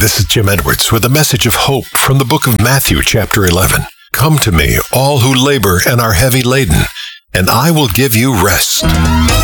this is Jim Edwards with a message of hope from the book of Matthew, chapter 11. Come to me, all who labor and are heavy laden, and I will give you rest.